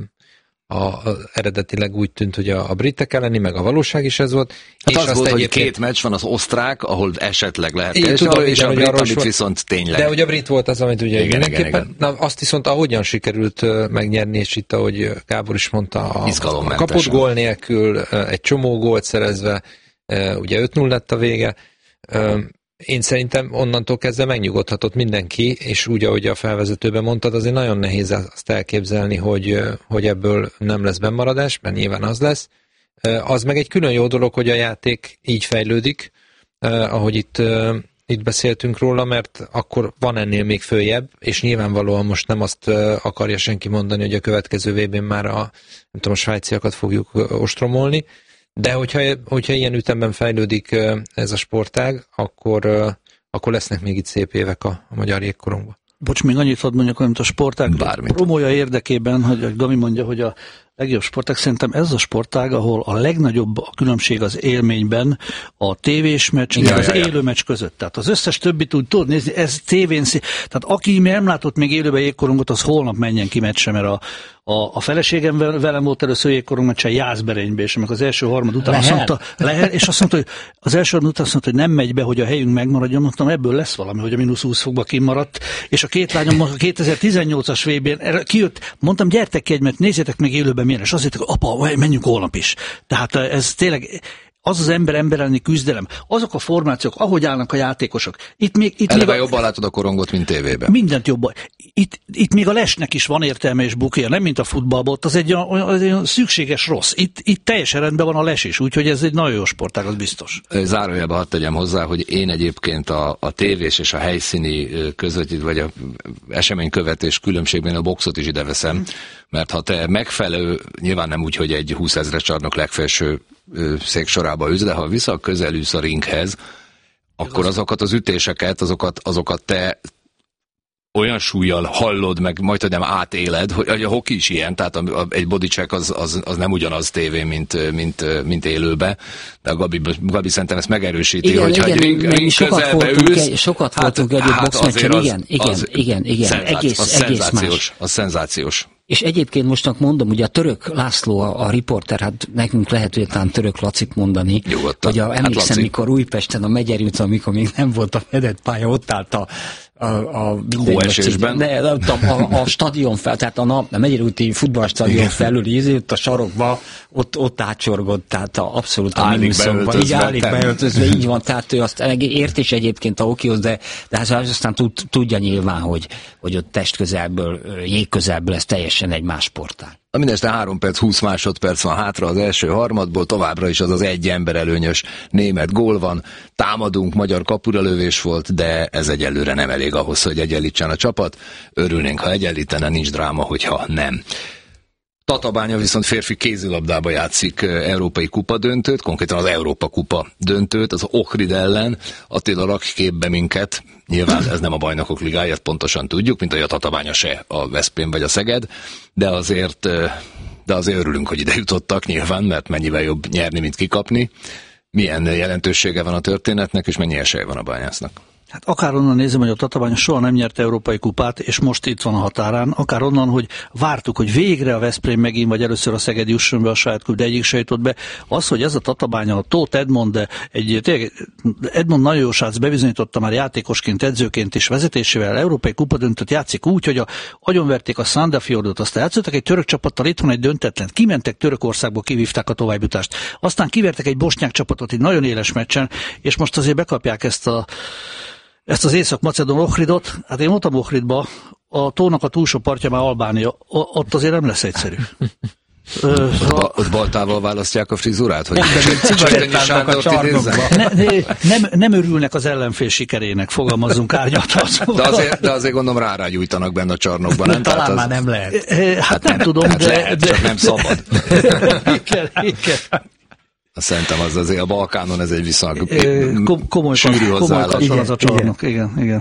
A, a, eredetileg úgy tűnt, hogy a, a britek elleni, meg a valóság is ez volt. Hát és az azt volt, egyébként... hogy két meccs van, az osztrák, ahol esetleg lehet Én keresni, tudom, és igen, a brit, amit volt, viszont tényleg. De ugye a brit volt az, amit ugye igen, mindenképpen, igen, igen. Na, azt viszont ahogyan sikerült uh, megnyerni, és itt ahogy Gábor is mondta, a, a kapott gól nélkül, uh, egy csomó gólt szerezve, uh, ugye öt null lett a vége. Uh, Én szerintem onnantól kezdve megnyugodhatott mindenki, és úgy, ahogy a felvezetőben mondtad, azért nagyon nehéz azt elképzelni, hogy, hogy ebből nem lesz bennmaradás, mert nyilván az lesz. Az meg egy külön jó dolog, hogy a játék így fejlődik, ahogy itt, itt beszéltünk róla, mert akkor van ennél még följebb, és nyilvánvalóan most nem azt akarja senki mondani, hogy a következő vé bén már a, nem tudom, a svájciakat fogjuk ostromolni, de hogyha, hogyha ilyen ütemben fejlődik ez a sportág, akkor, akkor lesznek még itt szép évek a, a magyar jégkorongban. Bocs, még annyit hadd mondjak, amit a sportág Bármit. promója érdekében, hogy a Gami mondja, hogy a legjobb sportág, szerintem ez a sportág, ahol a legnagyobb a különbség az élményben a tévés meccs és az élő meccs között. Tehát az összes többit úgy tudod nézni, ez tévén szí... Tehát aki nem látott még élőben jégkorongot, az holnap menjen ki meccse, mert a, a, a feleségem velem volt először jégkorong meccsen Jászberénybe, és meg az első harmad után azt mondta, lehet, és azt mondta, hogy az első harmad után azt mondta, hogy nem megy be, hogy a helyünk megmaradjon, mondtam, ebből lesz valami, hogy a mínusz húsz fokba kimaradt, és a két lányom a kétezer-tizennyolcas vé bén kijött, mondtam, gyertek ki egy, mert nézzétek meg élőben milyen, és azt hittek, apa, menjünk holnap is. Tehát ez tényleg az az ember ember elleni küzdelem, azok a formációk, ahogy állnak a játékosok. Itt még, itt eleve még a... jobban látod a korongot, mint tévében. Mindent jobban. Itt, itt még a lesnek is van értelme és bukja, nem mint a futballban, ott az egy, az egy szükséges rossz. Itt, itt teljesen rendben van a les is, úgyhogy ez egy nagyon jó sportág, az biztos. Zárójelbe hadd tegyem hozzá, hogy én egyébként a, a tévés és a helyszíni között, vagy a eseménykövetés különbségben a boxot is ide veszem, mert ha te megfelelő, nyilván nem úgy, hogy egy húszezres csarnok legfelső széksorába ülsz, de ha vissza közelülsz a ringhez, akkor azokat az ütéseket, azokat, azokat te olyan súlyjal hallod, meg majd, hogy nem átéled, hogy a hoki is ilyen, tehát a, a, egy bodycheck az, az, az nem ugyanaz tévén, mint, mint, mint élőbe, de a Gabi, Gabi szerintem ezt megerősíti, igen, hogyha igen, ring, ring sokat voltunk, ülsz, egy, sokat hát, voltunk együtt hát boxmeccsen, az, igen, igen, az igen, igen, szenzáci, egész, az egész szenzációs, más. Az szenzációs. És egyébként mostnak mondom, ugye a Török László, a, a riporter, hát nekünk lehet, hogy talán Török Lacit mondani, Nyugodtan. hogy a, emlékszem, hát mikor Újpesten a Megyeri utca, amikor még nem volt a fedett pálya, ott állt a a, a hóesésben? Ne, a, a, a stadion fel, tehát a, a Megyeri úti futballstadion felül ízült a sarokba, ott, ott átsorgott, tehát a, abszolút a mínuszokban. Így állik beöltözve, így van, tehát ő azt ért is egyébként a hokihoz, de, de aztán tud, tudja nyilván, hogy, hogy ott testközelből, jégközelből ez teljesen egy más sportág. A mindeste három perc, húsz másodperc van hátra az első harmadból, továbbra is az az egy ember előnyös német gól van, támadunk, magyar kapuralövés volt, de ez egyelőre nem elég ahhoz, hogy egyenlítsen a csapat. Örülnénk, ha egyenlítene, nincs dráma, hogyha nem. Tatabánya viszont férfi kézilabdába játszik európai kupa döntőt, konkrétan az Európa kupa döntőt, az Ohrid ellen. Attila, rakj képbe minket, nyilván ez nem a Bajnokok Ligája, pontosan tudjuk, mint hogy a Tatabánya se a Veszprém vagy a Szeged, de azért, de azért örülünk, hogy ide jutottak nyilván, mert mennyivel jobb nyerni, mint kikapni. Milyen jelentősége van a történetnek, és mennyi esélye van a Bányásznak? Hát akár onnan nézem, hogy a Tatabánya soha nem nyerte európai kupát, és most itt van a határán, akár onnan, hogy vártuk, hogy végre a Veszprém megint, vagy először a Szeged jusson be a saját klub, de egyik se jutott be. Az, hogy ez a Tatabánya, a Tóth Edmond, de egy, tényleg, Edmond nagyon jó srác, bebizonyította már játékosként, edzőként is, vezetésével európai kupadöntőt játszik úgy, hogy a, agyonverték a Sandefjordot, aztán játszottak egy török csapattal, itt van egy döntetlen, kimentek Törökországból, kivívták a továbbjutást, aztán kivertek egy bosnyák csapatot egy nagyon éles meccsen, és most azért bekapják ezt a Ezt az észak-macedón Ohridot, hát én voltam Ohridba, a tónak a túlsó partja már Albánia, ott azért nem lesz egyszerű. Ö, a... Ott baltával választják a frizurát? Hogy nem, a csarnokba. Ne, ne, nem, nem örülnek az ellenfél sikerének, fogalmazzunk árnyaltan. De azért, de azért gondolom rá gyújtanak benne a csarnokban, nem? Talán Tehát már az... nem lehet. Hát, hát nem, nem tudom, hát de... Lehet, de... csak nem szabad. igen, igen. Szerintem az azért a Balkánon ez egy viszonylag Kom- komoly sűrű hozzáállás. Komoly az a csarnok, igen, igen.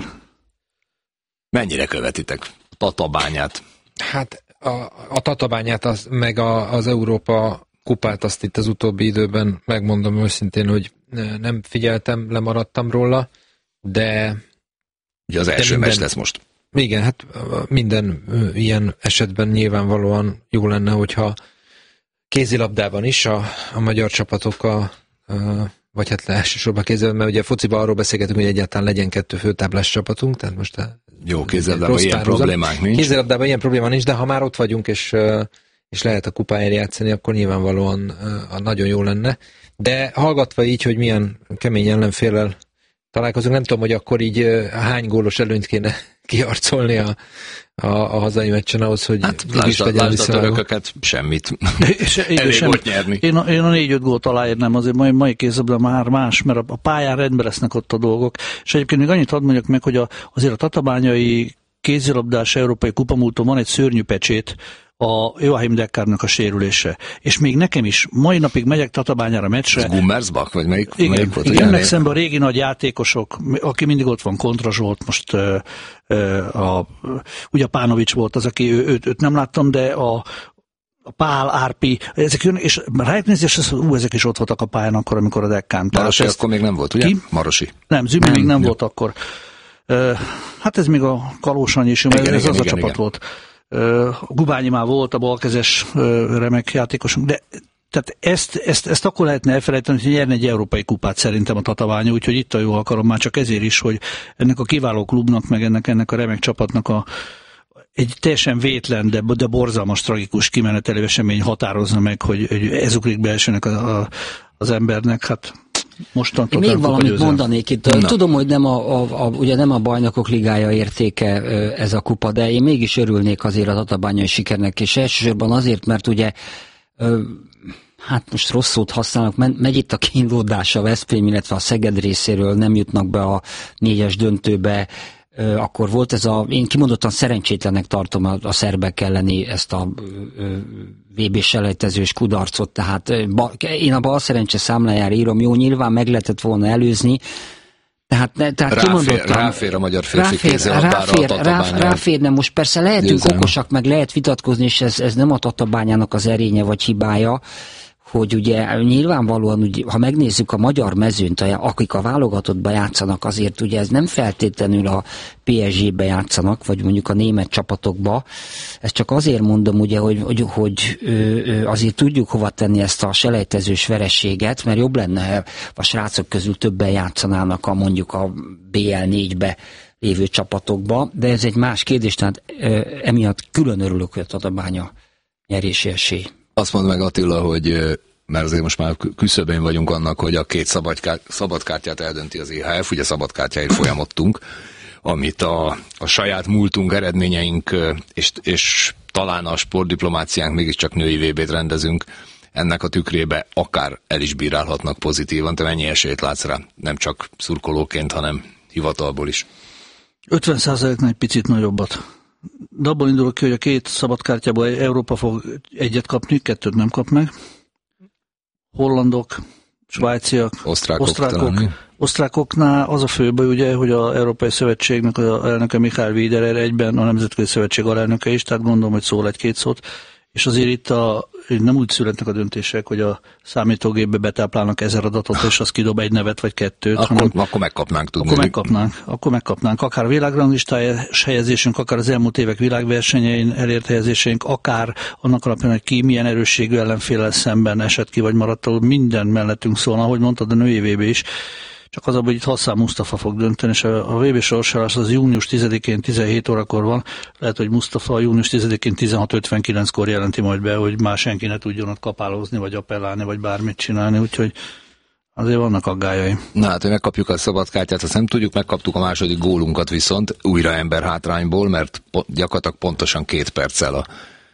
Mennyire követitek Tatabányát? Hát a, a Tatabányát, az, meg a, az Európa kupát azt itt az utóbbi időben megmondom őszintén, hogy nem figyeltem, lemaradtam róla, de... Ugye az első minden, meccs lesz most. Igen, hát minden ilyen esetben nyilvánvalóan jó lenne, hogyha kézilabdában is a, a magyar csapatok, a, a, vagy hát elsősorban kézilabdában, mert ugye fociban arról beszélgetünk, hogy egyáltalán legyen kettő főtáblás csapatunk, tehát most a, jó, kézilabdában ilyen problémánk nincs. Kézilabdában ilyen probléma nincs, de ha már ott vagyunk, és, és lehet a kupáért játszani, akkor nyilvánvalóan nagyon jó lenne. De hallgatva így, hogy milyen kemény ellenféllel találkozunk, nem tudom, hogy akkor így hány gólos előnyt kéne kiarcolni a, a, a hazai meccsen ahhoz, hogy hát, lásd, a, lásd a törököket, semmit. Elég sem, volt nyerni. Én a, én a négy-öt gólt aláírnám, azért mai, mai kézilabda már más, mert a, a pályán rendben lesznek ott a dolgok. És egyébként még annyit hadd mondjak meg, hogy a, azért a tatabányai kézilabdás európai kupamúton van egy szörnyű pecsét, a Joachim Deckárnak a sérülése. És még nekem is, mai napig megyek Tatabányára meccsre. Ez Gummersbach, vagy melyik, igen, melyik volt? Igen, jönnek szembe a régi nagy játékosok, aki mindig ott van, Kontra Zsolt, most uh, uh, a, ugye Pánovics volt az, aki ő, őt, őt nem láttam, de a a Pál, Árpi, ezek jönnek, és rájuk nézni, és ú, ezek is ott voltak a pályán akkor, amikor a Deckán. Marosi ezt... akkor még nem volt, ugye? Ki? Marosi. Nem, Zümi még nem jó. volt akkor. Uh, hát ez még a Kalósanyi is, mert ez igen, az igen, a csapat igen. volt. Uh, Gubányi már volt, a balkezes uh, remek játékosunk, de tehát ezt, ezt, ezt akkor lehetne elfelejteni, hogy nyerne egy európai kupát szerintem a Tatabánya, úgyhogy itt a jó alkalom már csak ezért is, hogy ennek a kiváló klubnak, meg ennek, ennek a remek csapatnak a egy teljesen vétlen, de, de borzalmas, tragikus kimenetelő esemény határozna meg, hogy, hogy ez ugrik be elsőnek a, a, az embernek, hát mostantól még valamit mondanék itt. Na. Tudom, hogy nem a, a, a, ugye nem a Bajnokok Ligája értéke ez a kupa, de én mégis örülnék azért a tatabányai sikernek, és elsősorban azért, mert ugye hát most rossz szót használok, megy itt a kínlódás a Veszprém, illetve a Szeged részéről, nem jutnak be a négyes döntőbe, akkor volt ez a, én kimondottan szerencsétlenek tartom a, a szerbek elleni ezt a vé bé selejtezős kudarcot, tehát ba, én a bal szerencse számlájára írom, jó, nyilván meg lehetett volna előzni, tehát, tehát ráfér, kimondottan... Ráfér a magyar férfi kézilabdára ráfér, a Tatabányán. Ráférne, most persze lehetünk Győzelme. okosak, meg lehet vitatkozni, és ez, ez nem a Tatabányának az erénye vagy hibája, hogy ugye nyilvánvalóan, ugye, ha megnézzük a magyar mezőnt, akik a válogatottba játszanak, azért ugye ez nem feltétlenül a pé es gé-be játszanak, vagy mondjuk a német csapatokba. Ezt csak azért mondom, ugye, hogy, hogy, hogy azért tudjuk hova tenni ezt a selejtezős vereséget, mert jobb lenne, a srácok közül többen játszanának a mondjuk a bé el négybe lévő csapatokba, de ez egy más kérdés, tehát emiatt külön örülök, hogy a Tatabánya nyerési esély. Azt mondd meg, Attila, hogy mert azért most már küszöbén vagyunk annak, hogy a két szabadkártyát eldönti az é há ef, ugye szabadkártyáért folyamodtunk, amit a, a saját múltunk, eredményeink és, és talán a sportdiplomáciánk mégiscsak női vé bét rendezünk, ennek a tükrébe akár el is bírálhatnak pozitívan. Te mennyi esélyt látsz rá? Nem csak szurkolóként, hanem hivatalból is. ötven százaléknál egy picit nagyobbat. De abból indulok ki, hogy a két szabadkártyából Európa fog egyet kapni, kettőt nem kap meg. Hollandok, svájciak, osztrákok, osztrákok. Osztrákoknál az a fő baj, ugye, hogy az Európai Szövetségnek az elnöke Michael Wiederer egyben a Nemzetközi Szövetség alelnöke is, tehát gondolom, hogy szól egy-két szót. És azért itt a, nem úgy születnek a döntések, hogy a számítógépbe betáplálnak ezer adatot, és az kidob egy nevet vagy kettőt. Akkor, hanem, akkor megkapnánk tudni. Akkor megkapnánk, akkor megkapnánk. Akár a világranglistájás helyezésünk, akár az elmúlt évek világversenyein elért helyezéseink, akár annak alapján, hogy ki milyen erősségű ellenféllel szemben esett ki, vagy maradt, minden mellettünk szólna, ahogy mondtad, a női vé bé is. Csak az abban, hogy itt Hassan Mustafa fog dönteni, és a vé bé sorsolás az június tizedikén tizenhét órakor van. Lehet, hogy Mustafa június tizedikén tizenhat ötvenkilenckor jelenti majd be, hogy már senki ne tudjon ott kapálózni, vagy appellálni, vagy bármit csinálni, úgyhogy azért vannak aggályai. Na hát, hogy megkapjuk a szabadkártyát, azt nem tudjuk, megkaptuk a második gólunkat viszont újra ember hátrányból, mert gyakorlatilag pontosan két perccel a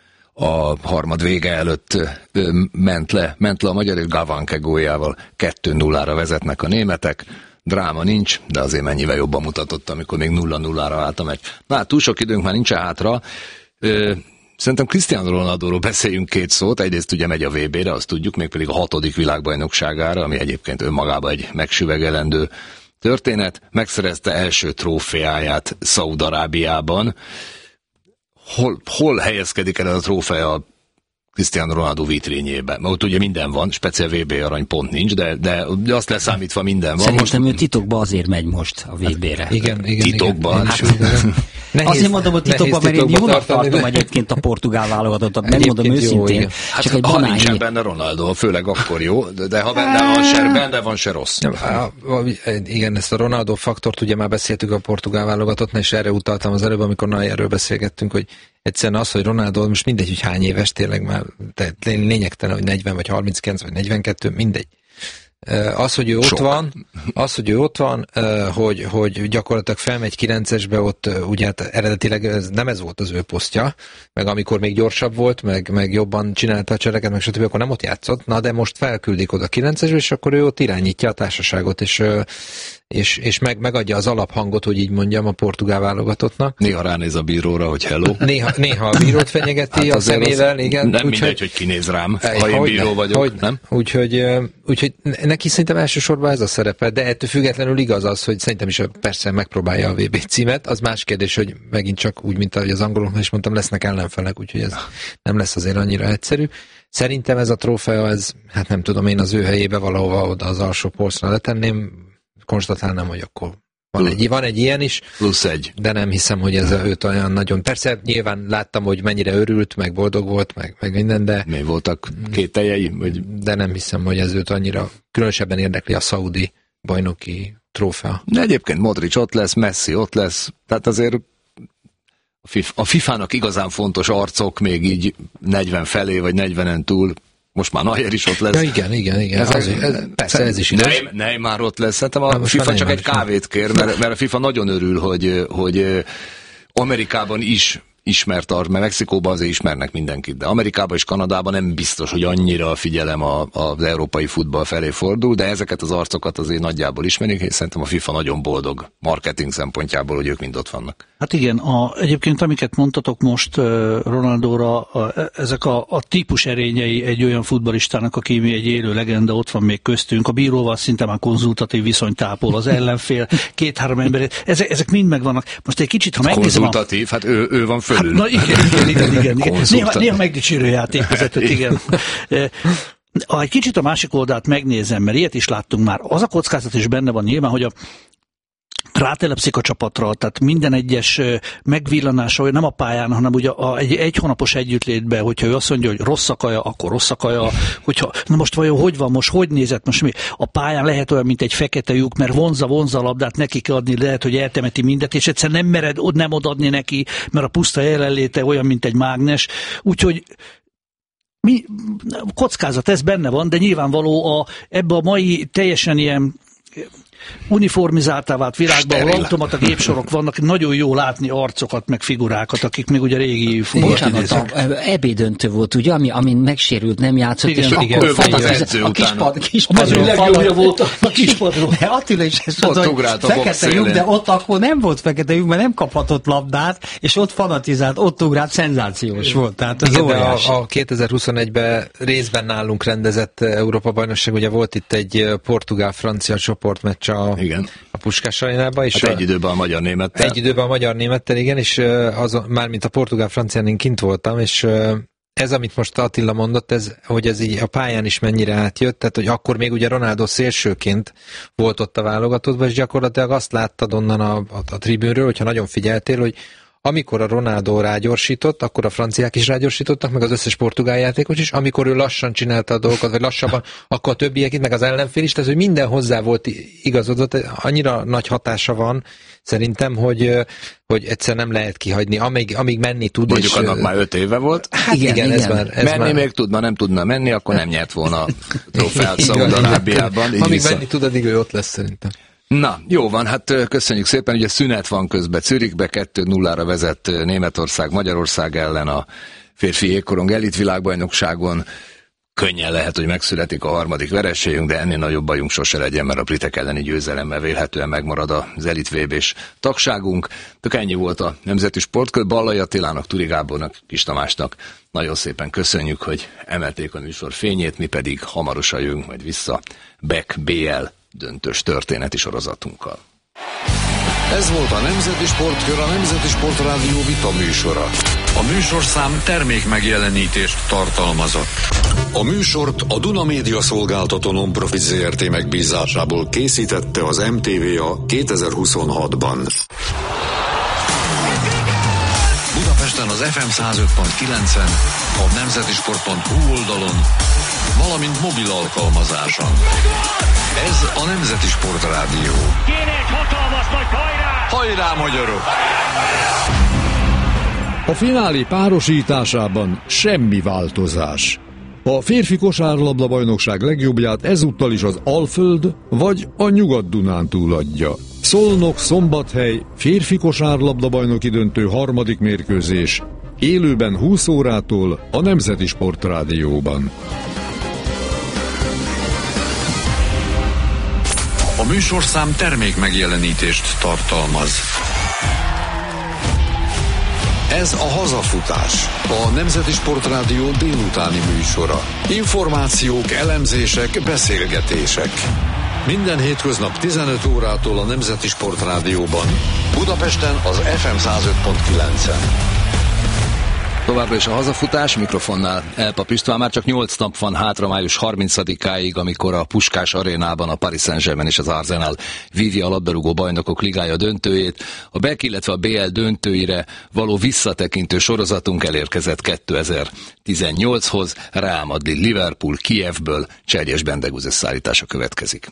a harmad vége előtt ment le, ment le a magyar, és Gavanke góljával kettő nullára vezetnek a németek. Dráma nincs, de azért mennyivel jobban mutatott, amikor még nulla nullára állt a meccs. Na hát túl sok időnk már nincs hátra. Szerintem Cristiano Ronaldóról beszéljünk két szót. Egyrészt ugye megy a vé bére, azt tudjuk, mégpedig a hatodik világbajnokságára, ami egyébként önmagában egy megsüvegelendő történet. Megszerezte első trófeáját Szaúd-Arábiában. Hol, hol helyezkedik el a trófea Cristiano Ronaldo vitrínjében? Mert ott ugye minden van, speciál vé bé arany pont nincs, de, de azt leszámítva minden van. Szerintem most... ő titokban azért megy most a vé bére. Igen, igen. Titokban? Igen. Nehéz, azért mondom, hogy titokban, mert én jónak tartom egyébként a portugál válogatottat, megmondom őszintén. Jó, hát, csak egy ha nincsen benne Ronaldo, főleg akkor jó, de, de ha benne van, se, benne van, se rossz. Ja, igen, ezt a Ronaldo faktort ugye már beszéltük a portugál válogatottnál, és erre utaltam az előbb, amikor Neuerről beszélgettünk, hogy egyszerűen az, hogy Ronaldo most mindegy, hogy hány éves, tényleg már lényegtelen, hogy negyven vagy harminckilenc vagy negyvenkettő, mindegy. Az, hogy ő ott Sok. van, az, hogy ő ott van, hogy, hogy gyakorlatilag felmegy kilencesbe, ott ugye hát eredetileg ez, nem ez volt az ő posztja, meg amikor még gyorsabb volt, meg, meg jobban csinálta a cseleket, meg stb., akkor nem ott játszott, na de most felküldik oda kilencesbe, és akkor ő ott irányítja a társaságot, és, és, és meg, megadja az alaphangot, hogy így mondjam, a portugál válogatottnak. Néha ránéz a bíróra, hogy hello. Néha, néha a bírót fenyegeti hát a szemével, igen. Nem úgy, mindegy, hogy, hogy kinéz rám, ha én bíró ne, vagyok, hogy, nem? Úgyhogy, úgyhogy neki szerintem elsősorban ez a szerepe, de ettől függetlenül igaz az, hogy szerintem is persze megpróbálja a vé bé címet. Az más kérdés, hogy megint csak úgy, mint ahogy az angoloknál is mondtam, lesznek ellenfelek, úgyhogy ez nem lesz azért annyira egyszerű. Szerintem ez a trófea, ez, hát nem tudom, én az ő helyébe valahova oda az alsó polcra letenném, konstatálnám, hogy akkor van egy, van egy ilyen is. Plusz egy. De nem hiszem, hogy ez őt olyan nagyon... Persze nyilván láttam, hogy mennyire örült, meg boldog volt, meg, meg minden, de... Mi voltak kételjei? Vagy... De nem hiszem, hogy ez őt annyira különösebben érdekli a szaudi bajnoki trófea. De egyébként Modric ott lesz, Messi ott lesz, tehát azért a fifának igazán fontos arcok még így negyven felé, vagy negyvenen túl, most már Neuer is ott lesz. Ja, igen, igen, igen. Ez, ez, ez, persze ez is igaz. Neymar ott lesz. Szerintem a FIFA csak egy kávét kér, mert, mert a FIFA nagyon örül, hogy, hogy Amerikában is ismert arc, mert Mexikóban azért ismernek mindenkit, de Amerikában és Kanadában nem biztos, hogy annyira a figyelem a, az európai futball felé fordul, de ezeket az arcokat azért nagyjából ismerik, és szerintem a FIFA nagyon boldog marketing szempontjából, hogy ők mind ott vannak. Hát igen, a, egyébként amiket mondtatok most uh, Ronaldóra, a, ezek a, a típus erényei egy olyan futballistának, aki mi egy élő legenda, ott van még köztünk, a bíróval szinte már konzultatív viszonyt tápol, az ellenfél, két-három ember, ezek, ezek mind megvannak. Most egy kicsit, ha megnézem... Konzultatív, a... hát ő, ő van fölül. Hát, na igen, igen, igen, igen. igen. Néha, néha megdicsérő játékvezetőt, igen. Ha egy kicsit a másik oldalt megnézem, mert ilyet is láttunk már, az a kockázat is benne van nyilván, hogy a rátelepszik a csapatra, tehát minden egyes megvillanása, nem a pályán, hanem ugye a, egy, egy hónapos együttlétbe, hogyha ő azt mondja, hogy rossz a kaja, akkor rossz a kaja, hogyha, na most vajon hogy van, most hogy nézett, most mi? A pályán lehet olyan, mint egy fekete lyuk, mert vonza, vonza a labdát, neki kell adni, lehet, hogy eltemeti mindet, és egyszer nem mered nem odadni neki, mert a puszta jelenléte olyan, mint egy mágnes, úgyhogy mi, kockázat, ez benne van, de nyilvánvaló a, ebbe a mai teljesen ilyen uniformizáltá vált világban, ahol Steril. automata gépsorok vannak, nagyon jó látni arcokat, meg figurákat, akik még ugye régi futballt Bocsánat, idéznek. a ebédöntő volt, ugye, ami, amin megsérült, nem játszott, Igen, és igen. akkor Ő volt az fanatiz- edző a utána. kispad, A kispadról mezőny legjobbja falat- volt a kispadról. De Attila is ezt Ott mondta, hogy ugrált a fekete box lyuk, de szélén. ott akkor nem volt fekete lyuk, mert nem kaphatott labdát, és ott fanatizált, ott ugrált, szenzációs volt. Tehát ez Igen, de óriási. a, a kétezer-huszonegyben részben nálunk rendezett Európa-bajnokság, ugye volt itt egy portugál-francia csoportmeccs a, Igen. a Puskás arénában, és Hát a- egy időben a magyar némettel. Egy időben a magyar-némettel, igen, és az, mármint a portugál-francián én kint voltam, és ez, amit most Attila mondott, ez, hogy ez így a pályán is mennyire átjött, tehát, hogy akkor még ugye Ronaldo szélsőként volt ott a válogatottban, és gyakorlatilag azt láttad onnan a, a, a tribűnről, hogyha nagyon figyeltél, hogy amikor a Ronaldo rágyorsított, akkor a franciák is rágyorsítottak, meg az összes portugál játékos is, amikor ő lassan csinálta a dolgokat, vagy lassabban, akkor a többiek itt, meg az ellenfél is, tehát hogy minden hozzá volt igazodott, annyira nagy hatása van, szerintem, hogy, hogy egyszer nem lehet kihagyni, amíg, amíg menni tud. Mondjuk és, annak már öt éve volt. Hát igen, igen, ez már... Ez menni már... még tudna, nem tudna menni, akkor nem nyert volna a trófeát Igen, Szaúd-Arábiában. igen. Így Amíg vissza. menni tud, addig ő ott lesz szerintem. Na, jó van, hát köszönjük szépen, ugye szünet van közben Zürichbe, kettő nullára vezet Németország Magyarország ellen a férfi jégkorong elit világbajnokságon. Könnyen lehet, hogy megszületik a harmadik vereségünk, de ennél nagyobb bajunk sose legyen, mert a britek elleni győzelemmel vélhetően megmarad az elit vé bés tagságunk. Tök ennyi volt a Nemzeti Sportkör. Ballai Attilának, Turi Gábornak, Kis Tamásnak nagyon szépen köszönjük, hogy emelték a műsor fényét, mi pedig hamarosan jövünk majd vissza Beck bé el döntős történeti sorozatunkkal. Ez volt a Nemzeti Sportkör, a Nemzeti Sportrádió vita műsora. A műsorszám termék megjelenítést tartalmazott. A műsort a Duna Média Szolgáltató Non-Profit zé er té megbízásából készítette az em té vé a kétezer-huszonhatban. Budapesten az ef em száz öt pont kilencen, a nemzetisport pont hu oldalon, valamint mobil alkalmazáson. Ez a Nemzeti Sportrádió. Kéne egy hatalmas nagy hajrá! Hajrá, magyarok! A finálé párosításában semmi változás. A férfi kosárlabda-bajnokság legjobbját ezúttal is az Alföld vagy a Nyugat-Dunántúl adja. Szolnok, Szombathely, férfi kosárlabda-bajnoki döntő harmadik mérkőzés. Élőben húsz órától a Nemzeti Sportrádióban. A műsorszám termék megjelenítést tartalmaz. Ez a Hazafutás, a Nemzeti Sportrádió délutáni műsora. Információk, elemzések, beszélgetések. Minden hétköznap tizenöt órától a Nemzeti Sportrádióban. Budapesten az ef em száz öt pont kilencen. Továbbra is a hazafutás, mikrofonnál Elpap István, már csak nyolc nap van hátra május harmincadikáig, amikor a Puskás arénában a Paris Saint-Germain és az Arsenal vívja a labdarúgó bajnokok ligája döntőjét. A Beck, illetve a bé el döntőire való visszatekintő sorozatunk elérkezett kétezer-tizennyolchoz. Real Madrid, Liverpool, Kijevből Cserjes Bendegúz összeállítása következik.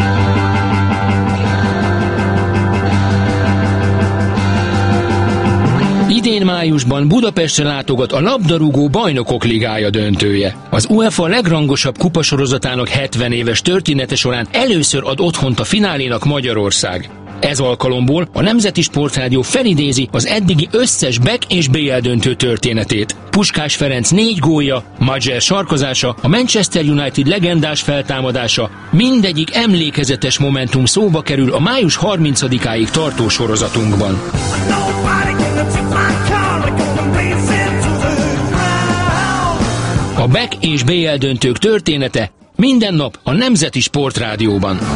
Idén májusban Budapestre látogat a labdarúgó bajnokok ligája döntője. Az UEFA legrangosabb kupasorozatának hetven éves története során először ad otthont a finálénak Magyarország. Ez alkalomból a Nemzeti Sportrádió felidézi az eddigi összes Beck és bé el döntő történetét. Puskás Ferenc négy gólja, Madger sarkozása, a Manchester United legendás feltámadása, mindegyik emlékezetes momentum szóba kerül a május harmincadikáig tartó sorozatunkban. A Beck és bé el döntők története minden nap a Nemzeti Sportrádióban.